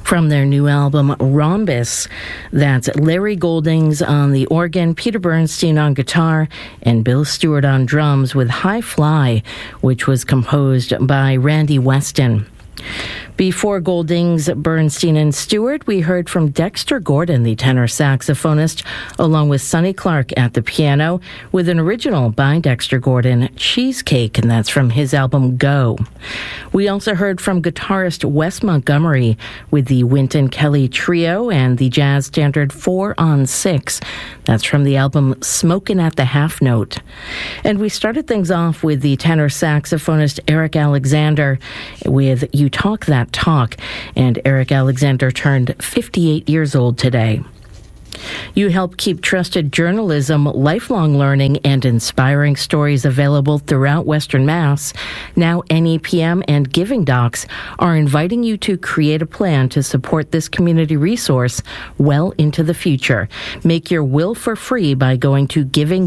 from their new album Rhombus. That's Larry Goldings on the organ, Peter Bernstein on guitar, and Bill Stewart on drums with High Fly, which was composed by Randy Weston. Before Goldings, Bernstein, and Stewart, we heard from Dexter Gordon, the tenor saxophonist, along with Sonny Clark at the piano, with an original by Dexter Gordon, Cheesecake, and that's from his album Go. We also heard from guitarist Wes Montgomery with the Wynton Kelly Trio and the jazz standard 4-on-6. That's from the album Smokin' at the Half Note. And we started things off with the tenor saxophonist Eric Alexander with You Talk That Talk, and Eric Alexander turned 58 years old today. You help keep trusted journalism, lifelong learning, and inspiring stories available throughout Western Mass. Now NEPM and Giving Docs are inviting you to create a plan to support this community resource well into the future. Make your will for free by going to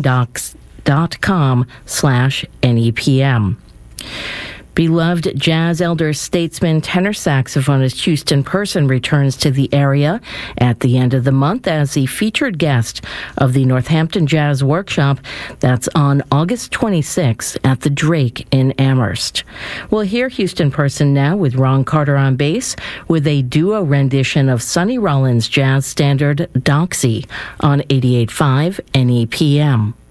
givingdocs.com/NEPM. Beloved jazz elder, statesman, tenor saxophonist Houston Person returns to the area at the end of the month as the featured guest of the Northampton Jazz Workshop. That's on August 26th at the Drake in Amherst. We'll hear Houston Person now with Ron Carter on bass with a duo rendition of Sonny Rollins' jazz standard Doxy on 88.5 NEPM.